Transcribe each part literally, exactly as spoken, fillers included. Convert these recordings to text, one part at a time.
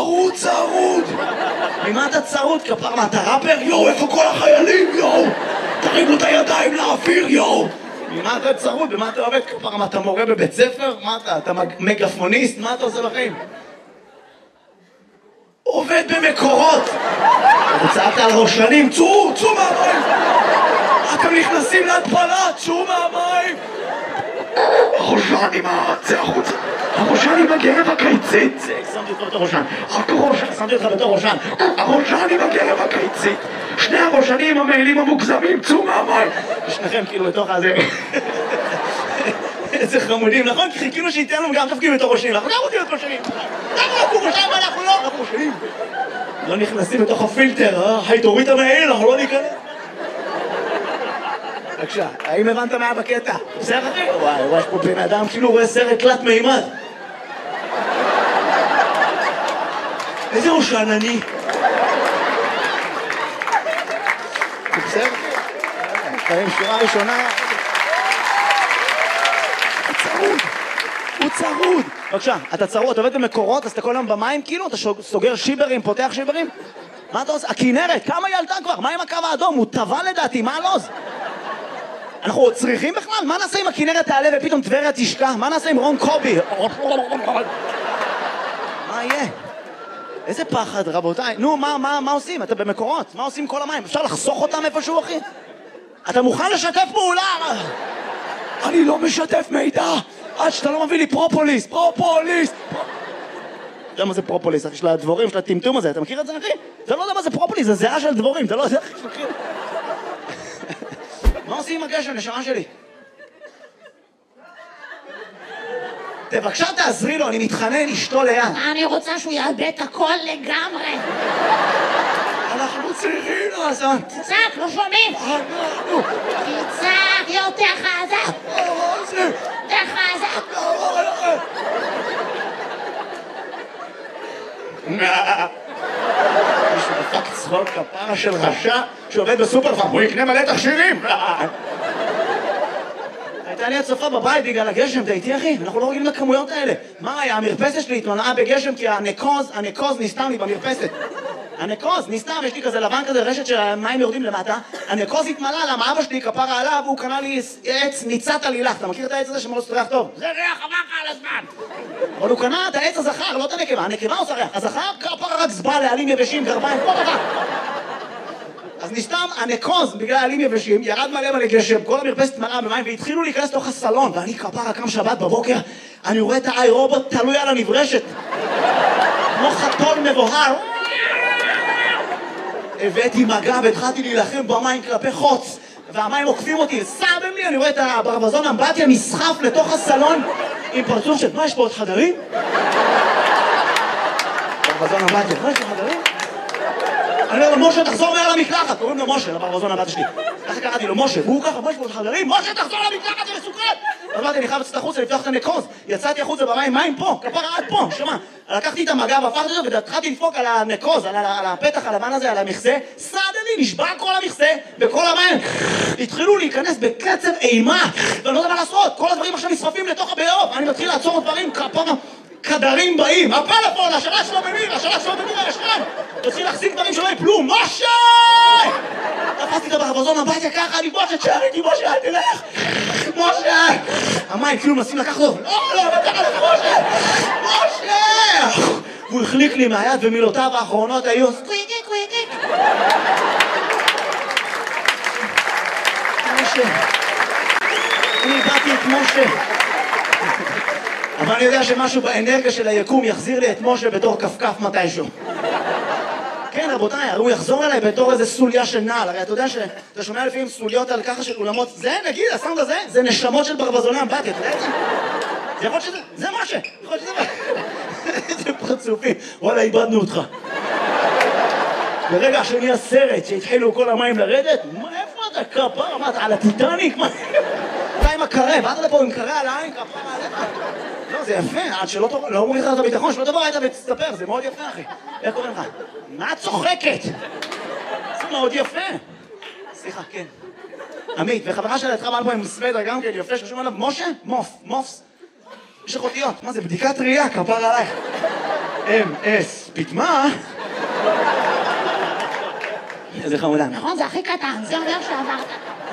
צרוד, צרוד. ממה אתה צרוד? כפר, מה, אתה ראפר? יואו, איפה כל החיילים, יואו? תרימו את הידיים לאוויר, יואו. ממה אתה צרוד? במה אתה עובד? כפר, מה, אתה מורה בבית ספר? מה אתה? אתה מגפוניסט? מה אתה עושה בחיים? עובד במקורות. אתה צעקת על ראשנים? צאו, צאו מהמים. אתם נכנסים להתפלה, צאו מהמים. הראשן עם הצא החוצה. הראשן עם הגרב הקיצית. שמתי אותך בתור ראשן. הראשן, שמתי אותך בתור ראשן. הראשן עם הגרב הקיצית. שני הראשנים המעילים המוגזמים, צאו מהמים. שניכם כאילו בתוך הזה. איזה חמודים, נכון? כי חיכינו שייתן לנו גם תפקיד בתור ראשנים. אנחנו גם רוצים להיות ראשנים. אנחנו לא ראשנים, אנחנו לא. אנחנו ראשנים. לא נכנסים בתוך הפילטר, אה? היי, תוריד את המעיל, אנחנו לא ניכנס. בבקשה, האם הבנת מה בקטע? בסדר אחי? וואי, וואי, יש פה בן אדם כאילו רואה סרט תלת מימד. איזה ראשן אני? בסדר? חיים, שורה ראשונה. הוא צרוד. הוא צרוד. בבקשה, אתה צרוד, אתה עובד במקורות, אז אתה כל היום במים כאילו? אתה סוגר שיברים, פותח שיברים? מה אתה עושה? הכינרת, כמה היא עלתה כבר? מה עם הקו האדום? הוא טבע לדעתי, מה הלוז? אנחנו צריכים בכלל? מה נעשה אם הכינרת תעלה ופתאום טבריה תשקע? מה נעשה עם רון קובי? מה יהיה? איזה פחד, רבותיי. נו, מה, מה, מה עושים? אתה במקורות. מה עושים כל המים? אפשר לחסוך אותם איפשהו, אחי? אתה מוכן לשתף פעולה? אני לא משתף מידע עד שאתה לא מביא לי פרופוליס. פרופוליס. אתה יודע מה זה פרופוליס, אחי? של הדבורים, של הטמטום הזה. אתה מכיר את זה, אחי? אתה לא יודע מה זה פרופוליס, זה זהה של דבורים. אתה לא יודע, אחי, מכיר. מה עושים עם הגשם, נשמה שלי? בבקשה תעזרי לו, אני מתחנן, אשתו ליד. אני רוצה שהוא יאבד את הכל לגמרי. אנחנו צריכים לעשות. תצעק, לא שומעים. אנחנו. תצעק יותר חזק. יותר חזק. מישהו דפק צחוק כפרה של רשע שעובד בסופר פארם, הוא יקנה מלא תכשירים. הייתה לי הצופה בבית בגלל הגשם, אתה איתי אחי? אנחנו לא רגילים לכמויות האלה. מה היה? המרפסת שלי התמלאה בגשם כי הנקוז, הנקוז נסתם לי במרפסת. הנקוז נסתם, יש לי כזה לבן כזה, רשת שהמים יורדים למטה. הנקוז התמלא, למה אבא שלי כפרה עליו, הוא קנה לי עץ ניצת עלילך. אתה מכיר את העץ הזה שמאוד ריח טוב? זה ריח אמרך על הזמן. אבל הוא קנה את העץ הזכר, לא את הנקבה. הנקבה עושה ריח. הזכר כפרה רק זבא לעלים יבשים, גרביים, פה דבר. אז נסתם הנקוז בגלל עלים יבשים, ירד מלא מלא גשם, כל המרפסת מלאה במים והתחילו להיכנס לתוך הסלון ואני כפרה קם שבת בבוקר, אני רואה את האי רובוט תלוי על הנברשת כמו חתול מבוהר. הבאתי מגע והתחלתי להילחם במים כלפי חוץ והמים עוקפים אותי, סתם לי, אני רואה את הברווזון אמבטיה נסחף לתוך הסלון עם פרצוף של מה יש פה עוד חדרים? ברווזון אמבטיה, מה יש פה חדרים? אני אומר לו, משה, תחזור מהר למקלחת. קוראים לו משה, לברווזון הבת שלי. ככה קראתי לו, משה, והוא ככה, משה, משה, חברים, משה, תחזור למקלחת, זה מסוכן. אז אמרתי, אני חייב לצאת החוצה, לפתוח את הנקוז. יצאתי החוצה במים, מים פה, כפרה עד פה, שמע. לקחתי את המגע והפכתי אותו, והתחלתי לדפוק על הנקוז, על הפתח הלבן הזה, על המכסה. סעדני, נשבע כל המכסה, וכל המים התחילו להיכנס בקצב אימה. ואני לא יודע מה לעשות, כל הדברים עכשיו נשרפים לתוך הבאוב. אני מתחיל לעצור דברים, כפרה. כדרים באים, הפלאפון, השלט שלו במיר, השלט שלו במיר הרשתן תתחיל להחזיק דברים שלא יפלו, משה! תפסתי את הברווזון הביתה ככה, אני משה, תשאר איתי, משה, אל תלך! משה! המים כאילו מנסים לקחת אותו, לא, לא, לא תקח לך, משה! משה! הוא החליק לי מהיד ומילותיו האחרונות היו סקוויקי, קוויקי! משה! אני איבדתי את משה! אבל אני יודע שמשהו באנרגיה של היקום יחזיר לי את משה בתור כפכף מתישהו. כן, רבותיי, הרי הוא יחזור אליי בתור איזה סוליה של נעל. הרי אתה יודע שאתה שומע לפעמים סוליות על ככה של אולמות. זה, נגיד, הסאונד הזה, זה נשמות של ברווזוני אמבטיה, אתה יודע את זה? זה יכול להיות שזה, זה משה, יכול להיות שזה... איזה פרצופים, וואלה, איבדנו אותך. ברגע שנהיה סרט שהתחילו כל המים לרדת, איפה אתה כפרה? מה, אתה על הטיטניק? אתה עם הקרה, באת לפה עם קרה על העין, כפרה עליך. לא, זה יפה, עד שלא אומרים לך את הביטחון, שלא תבוא היית ותסתפר, זה מאוד יפה, אחי. איך קוראים לך? מה את צוחקת? זה מאוד יפה. סליחה, כן. עמית, וחברה שלה התחרה מעל פה עם סוודר גם כן, יפה, שחשוב עליו, משה? מוף, מופס. יש לך אותיות. מה זה, בדיקת ראייה, כפרה עלייך. אם אס פתמה. איזה חמודה. נכון, זה הכי קטן, זה אומר שעברת.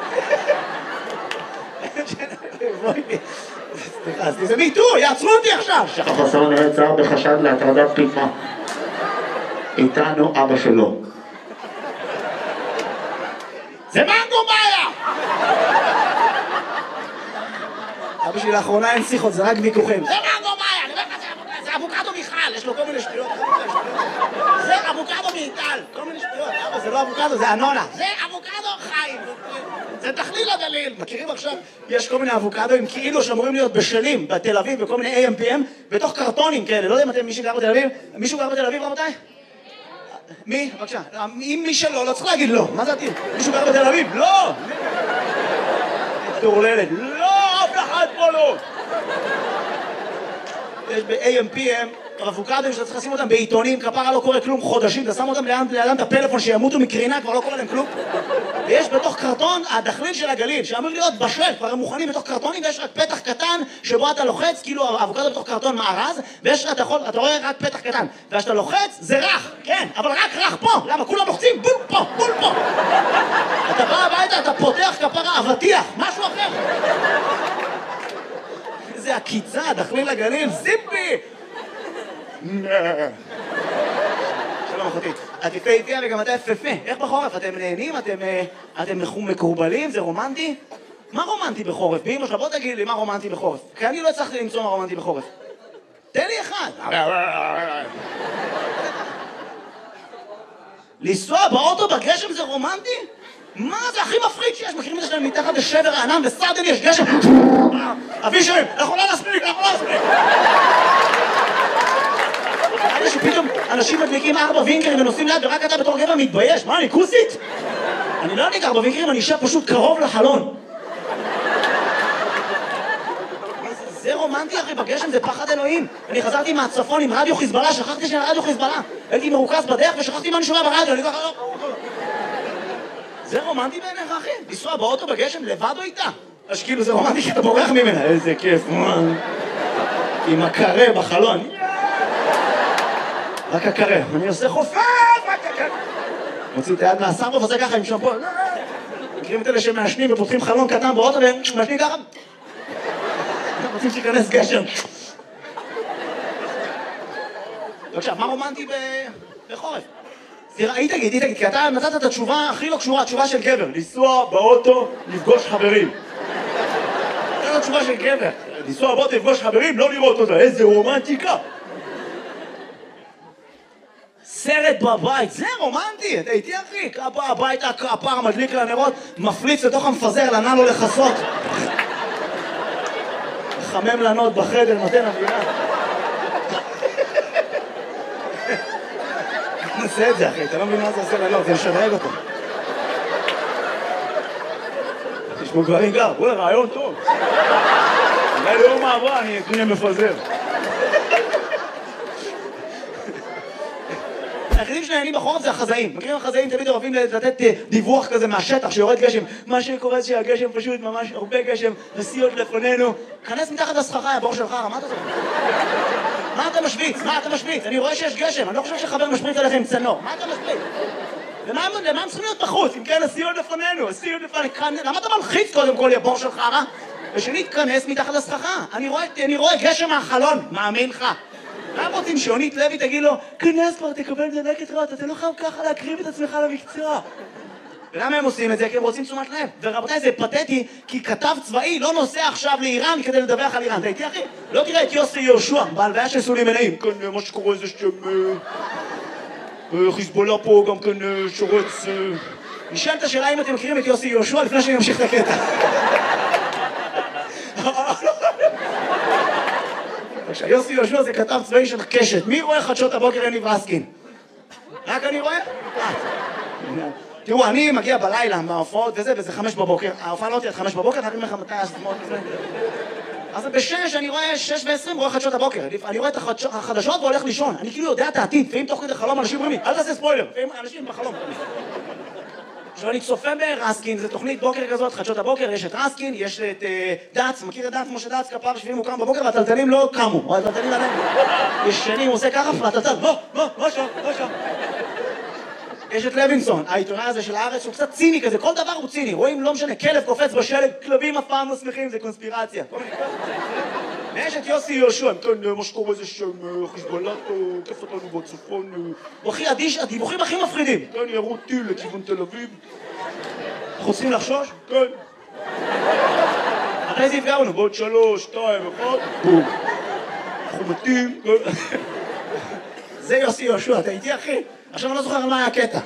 סליחה, זה מיטו, יעצרו אותי עכשיו. החסר נעצר בחשד להטרדת פתמה. איתנו אבא שלו. זה מנגו מאיה! אבא שלי לאחרונה אין שיחות, זה רק ויכוחים. זה מנגו מאיה, אני אומר לך, זה אבוקדו מיכל, יש לו כל מיני שטויות. זה אבוקדו מיטל, כל מיני שטויות. אבא, זה לא אבוקדו, זה אנונה. זה אבוקדו חיים. זה תכליל הגליל. מכירים עכשיו? יש כל מיני אבוקדוים כאילו שאמורים להיות בשלים בתל אביב, בכל מיני איי אם פי אם, בתוך קרטונים כאלה. לא יודע אם אתם מישהו גר בתל אביב? מישהו גר בתל אביב, רבותיי? מי? בבקשה. אם מי שלא, לא צריך להגיד לא. מה זה עתיד? מישהו גר בתל אביב? לא! תורללת. לא! אף אחד פה לא! יש ב-איי אם פי אם אבוקדוים שאתה צריך לשים אותם בעיתונים, כפרה לא קורה כלום חודשים, אתה שם אותם לידם את הפלאפון שימותו מקרינה, כבר לא קורה להם כלום. ויש בתוך קרטון הדחליל של הגליל, שאמור להיות בשל, כבר הם מוכנים בתוך קרטונים, ויש רק פתח קטן שבו אתה לוחץ, כאילו האבוקדו בתוך קרטון מארז, ויש אתה יכול, אתה רואה רק פתח קטן, וכשאתה לוחץ זה רך, כן, אבל רק רך פה, למה? כולם לוחצים בול פה, בול פה. אתה בא הביתה, אתה פותח כפרה, אבטיח, משהו אחר. זה הקיצה, דחליל הגליל, זיפי! שלום אחותי, את יפה איתיה וגם אתה יפה. איך בחורף? אתם נהנים? אתם מקורבלים? זה רומנטי? מה רומנטי בחורף? באמא שלך, בוא תגיד לי מה רומנטי בחורף, כי אני לא הצלחתי למצוא מה רומנטי בחורף. תן לי אחד. לנסוע באוטו בגשם זה רומנטי? מה זה הכי מפחיד שיש? מכירים את זה שלהם מתחת לשבר הענן וסרדן יש גשם? אבישרים, אנחנו לא נספיק, אנחנו לא נספיק. נראה שפתאום אנשים מדליקים ארבע וינקרים ונוסעים ליד ורק אתה בתור גבר מתבייש. מה, אני כוסית? אני לא אדליק ארבע וינקרים, אני אשב פשוט קרוב לחלון. זה רומנטי אחי, בגשם זה פחד אלוהים. אני חזרתי מהצפון עם רדיו חיזבאללה, שכחתי שאני רדיו חיזבאללה. הייתי מרוכז בדרך ושכחתי מה אני שומע ברדיו, אני ככה לא... זה רומנטי בעיניך אחי? לנסוע באוטו בגשם לבד או איתה? אז כאילו זה רומנטי שאתה בורח ממנה. איזה כיף, עם הקרה בחלון. רק הקרה, אני עושה חופף, רק הקרה. מוציא את היד מהסרבוף, עושה ככה עם שמפו. מכירים את אלה שמעשנים ופותחים חלון קטן באוטו ומשנים ככה. רוצים שיכנס גשם. בבקשה, מה רומנטי בחורף? היא תגיד, היא תגיד, כי אתה נתת את התשובה הכי לא קשורה, התשובה של גבר. לנסוע באוטו, לפגוש חברים. זאת התשובה של גבר. לנסוע באוטו, לפגוש חברים, לא לראות אותה. איזה רומנטיקה. סרט בבית, זה רומנטי, אתה איתי אחי, בא הביתה, הפער מדליק לנרות, מפליץ לתוך המפזר, לנע לו לחסות. חמם לנות בחדר, נותן אווירה. נעשה את זה אחי, אתה לא מבין מה זה עושה לנות, זה משדרג אותו. תשמעו גברים גר, בואו רעיון טוב. אולי ליום מעברה אני אתחיל מפזר. היחידים שנהנים בחורף זה החזאים. מכירים החזאים תמיד אוהבים לתת דיווח כזה מהשטח שיורד גשם. מה שקורה שהגשם פשוט ממש הרבה גשם, נסיעות לפנינו. כנס מתחת לסככה, הבור שלך, מה אתה עושה? מה אתה משוויץ? מה אתה משוויץ? אני רואה שיש גשם, אני לא חושב שחבר משפריץ עליכם צנור. מה אתה משוויץ? למה הם צריכים להיות בחוץ? אם כן, נסיעות לפנינו, נסיעות לפנינו. למה אתה מלחיץ קודם כל הבור שלך, רע? ושנית, כנס מתחת לסככה. אני רואה גשם מהחלון, מאמין לך. למה רוצים שיונית לוי תגיד לו, כנס כבר, תקבל דלקת רעות, אתה לא חייב ככה להקריב את עצמך למקצוע. ולמה הם עושים את זה? כי הם רוצים תשומת לב. ורבותיי, זה פתטי, כי כתב צבאי לא נוסע עכשיו לאיראן כדי לדווח על איראן. אתה איתי אחי? לא תראה את יוסי יהושע, בהלוויה של סולי מנעים. כן, מה שקורה זה שם... חיזבאללה פה גם כן שורץ... נשאלת השאלה אם אתם מכירים את יוסי יהושע לפני שאני אמשיך את הקטע. יוסי יהושע זה כתב צבאי של קשת. מי רואה חדשות הבוקר יניב רסקין? רק אני רואה? תראו, אני מגיע בלילה מההופעות וזה, וזה חמש בבוקר. ההופעה לא תהיה חמש בבוקר, אני אומר לך מתי הסתמות וזה. אז בשש אני רואה שש ועשרים, רואה חדשות הבוקר. אני רואה את החדשות והולך לישון. אני כאילו יודע את העתיד, ואם תוך כדי חלום אנשים אומרים לי, אל תעשה ספוילר. ואם אנשים בחלום. עכשיו אני צופה ברסקין, זו תוכנית בוקר כזאת, חדשות הבוקר, יש את רסקין, יש את דץ, מכיר את דץ, משה דץ, כפר שבעים הוא קם בבוקר והטלטלים לא קמו, הטלטלים עליהם. ישנים, הוא עושה ככה, והטלטל, בוא, בוא, בוא שם, בוא שם. יש את לוינסון, העיתונאי הזה של הארץ, הוא קצת ציני כזה, כל דבר הוא ציני, רואים, לא משנה, כלב קופץ בשלג, כלבים אף פעם לא שמחים, זה קונספירציה. ויש את יוסי יהושע, כן, מה שקורה זה שם, חיזבאללה, כיף אותנו בצפון, הוא הכי אדיש, הדיווחים הכי מפחידים. כן, ירו טיל לכיוון תל אביב. אנחנו צריכים לחשוש? כן. מתי זה יפגע לנו? בעוד שלוש, שתיים, אחד, בום. אנחנו מתים. זה יוסי יהושע, אתה איתי אחי? עכשיו אני לא זוכר על מה היה הקטע.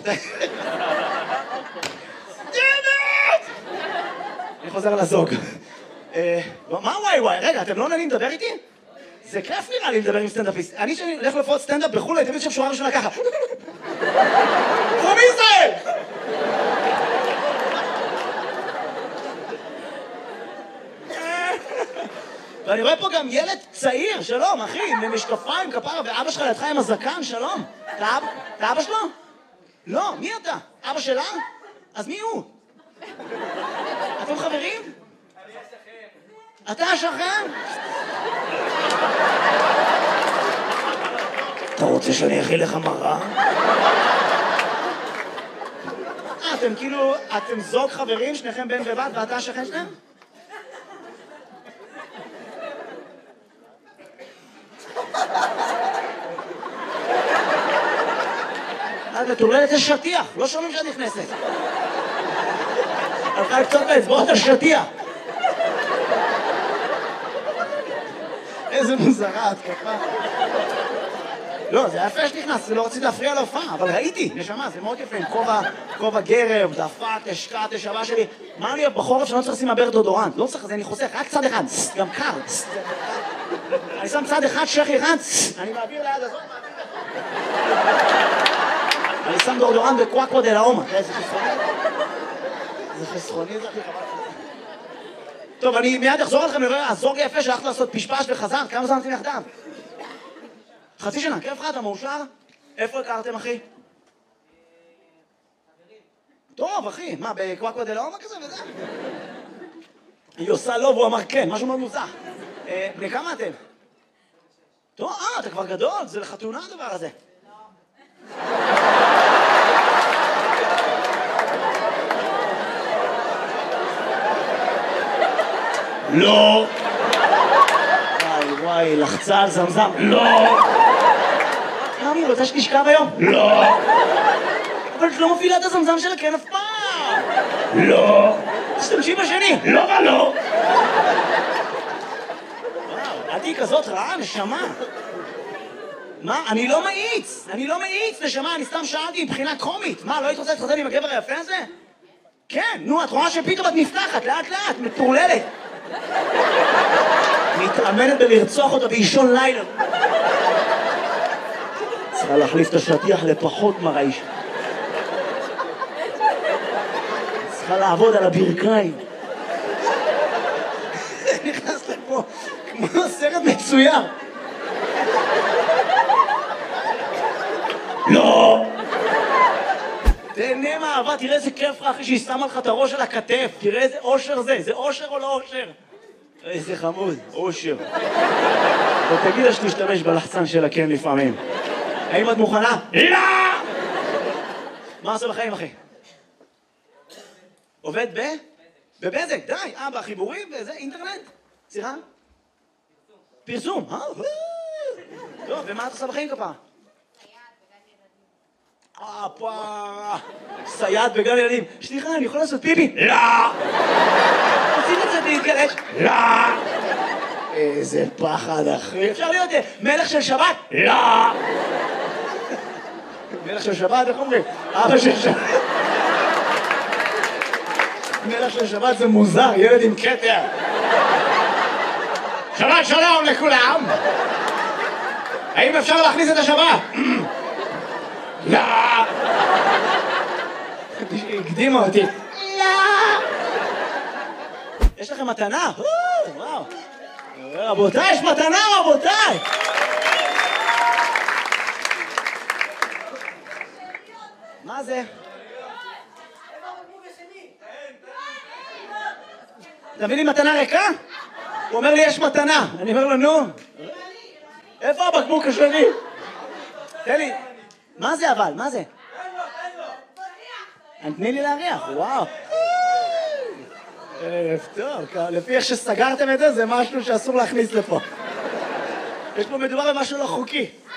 אני חוזר לזוג. מה וואי וואי? רגע, אתם לא נהנים לדבר איתי? זה כיף נראה לי לדבר עם סטנדאפיסט. אני שאני הולך לפחות סטנדאפ בחו"ל, הייתי חושב שורה ראשונה ככה. פרום ישראל! ואני רואה פה גם ילד צעיר, שלום, אחי, עם משקפיים, כפרה, ואבא שלך לידך עם הזקן, שלום. אתה אבא שלו? לא, מי אתה? אבא שלה? אז מי הוא? אתם חברים? אתה השכן? אתה רוצה שאני אכיל לך מראה? אה, אתם כאילו, אתם זוג חברים, שניכם בן ובת, ואתה השכן שלהם? את מטורללת לשטיח, לא שומעים שאת נכנסת. הלכה לקצות באצבעות השטיח. איזה מוזרה, התקפה. לא, זה היה יפה שנכנס, לא רציתי להפריע להופעה, אבל ראיתי, נשמה, זה מאוד יפה, עם כובע גרב, דפק, השקעת, השבה שלי. מה אני בחורף שאני לא צריך לשים מעבר דודורנט? לא צריך, אני חוסך, רק צד אחד, גם קר. אני שם צד אחד, שכי אחד, אני מעביר ליד הזאת, אני שם דודורנט בקוואקו דה לאומה. זה חסרוני? זה חסרוני, זה הכי חבל. טוב, אני מיד אחזור לכם לראה, הזוג יפה שהלכת לעשות פשפש וחזרת, כמה זמן אתם יחדיו? חצי שנה, כיף לך, אתה מאושר? איפה הכרתם, אחי? טוב, אחי, מה, בקוואקו דה לאומה כזה וזה? היא עושה לא והוא אמר כן, משהו מאוד מוזר. בני כמה אתם? טוב, אה, אתה כבר גדול, זה לחתונה הדבר הזה. לא. וואי וואי, לחצה על זמזם. לא. תמי, רוצה שתשכב היום? לא. אבל את לא מפעילה את הזמזם שלה כן אף פעם. לא. תשתמשי בשני. לא ולא. וואו, את היא כזאת רעה, נשמה. מה? אני לא מאיץ. אני לא מאיץ, נשמה, אני סתם שאלתי מבחינה קומית. מה, לא היית רוצה להתחתן עם הגבר היפה הזה? כן, נו, את רואה שפתאום את נפתחת, לאט לאט, מטורללת. מתאמנת בלרצוח אותה באישון לילה. צריכה להחליף את השטיח לפחות מרעיש. צריכה לעבוד על הברכיים. נכנס לפה כמו סרט מצויר. לא! תהנה מהאהבה, תראה איזה כיף לך אחי שהיא שמה לך את הראש על הכתף. תראה איזה אושר זה, זה אושר או לא אושר? איזה חמוד, אושר. ותגיד לה שתשתמש בלחצן שלה כן לפעמים. האם את מוכנה? לא! מה עושה בחיים אחי? עובד ב? בבזק, די. אה, בחיבורים, בזה, אינטרנט? סליחה? פרסום. פרסום, אה? טוב, ומה את עושה בחיים כפה? אה, פה... סייעת בגן ילדים. סליחה, אני יכול לעשות פיפי? לא! עושים את זה להתגלש? לא! איזה פחד, אחי. אפשר להיות מלך של שבת? לא! מלך של שבת, איך אומרים? אבא של שבת. מלך של שבת זה מוזר, ילד עם כתר. שבת שלום לכולם! האם אפשר להכניס את השבת? לא! הקדימה אותי. לא! יש לכם מתנה? וואו. רבותיי, יש מתנה, רבותיי! מה זה? אתה מביא לי מתנה ריקה? הוא אומר לי, יש מתנה. אני אומר לו, נו. איפה הבקבוק השני? תן לי. מה זה אבל? מה זה? תני לי להריח, וואו. ערב טוב, לפי איך שסגרתם את זה, זה משהו שאסור להכניס לפה. יש פה מדובר במשהו לא חוקי.